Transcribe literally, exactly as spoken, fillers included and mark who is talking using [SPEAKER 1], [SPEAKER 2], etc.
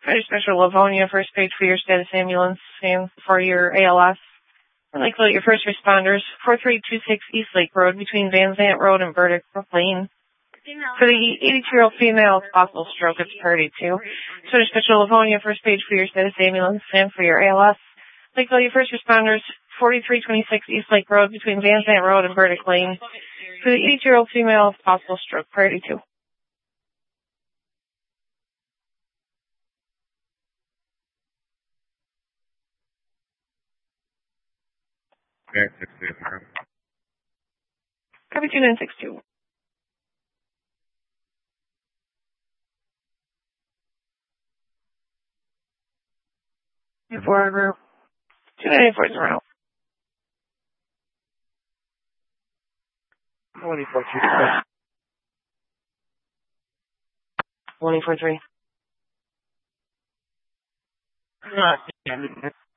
[SPEAKER 1] Very Special Livonia, first page for your status ambulance and for your A L S. I'd like to let your first responders, four three two six East Lake Road between Van Zant Road and Burdick Lane. For the eighty-two-year-old female with possible stroke, it's priority two. Very Special Livonia, first page for your status ambulance and for your A L S. I'd like to let your first responders, forty-three twenty-six East Lake Road between Van Zant Road and Burdick Lane. For the eighty-two-year-old female with possible stroke, priority two. Copy two nine six two. Four group. Two nine four zero.
[SPEAKER 2] Twenty-four two.
[SPEAKER 1] Twenty four three.
[SPEAKER 2] Not